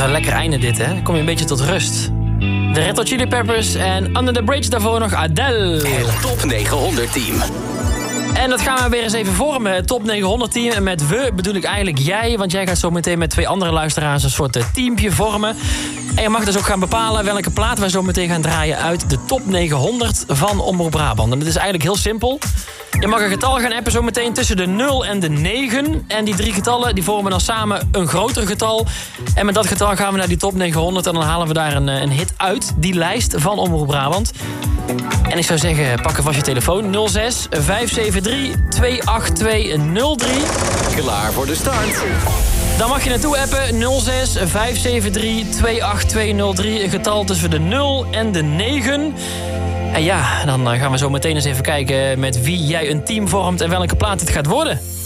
een lekker einde dit, hè? Dan kom je een beetje tot rust. De Red Hot Chili Peppers en Under the Bridge, daarvoor nog Adele. Het Top 900 team. En dat gaan we weer eens even vormen, het Top 900 team. En met we bedoel ik eigenlijk jij, want jij gaat zo meteen met 2 andere luisteraars een soort teampje vormen. En je mag dus ook gaan bepalen welke plaat wij zo meteen gaan draaien uit de Top 900 van Omroep Brabant. En dat is eigenlijk heel simpel. Je mag een getal gaan appen zo meteen tussen de 0 en de 9. En die 3 getallen die vormen dan samen een groter getal. En met dat getal gaan we naar die Top 900 en dan halen we daar een hit uit, die lijst van Omroep Brabant. En ik zou zeggen, pak alvast je telefoon. 06 573 28203. Klaar voor de start. Dan mag je naartoe appen 06 573 28203. Een getal tussen de 0 en de 9. En ja, dan gaan we zo meteen eens even kijken met wie jij een team vormt en welke plaat het gaat worden.